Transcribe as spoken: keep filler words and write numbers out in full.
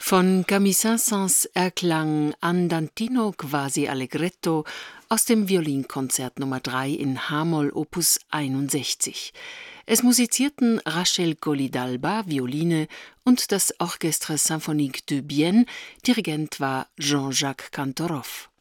Von Camille Saint-Saëns erklang Andantino quasi allegretto aus dem Violinkonzert Nummer drei in H-Moll Opus einundsechzig. Es musizierten Rachel Colley-Dalba, Violine, und das Orchestre Symphonique de Bienne, Dirigent war Jean-Jacques Kantorov.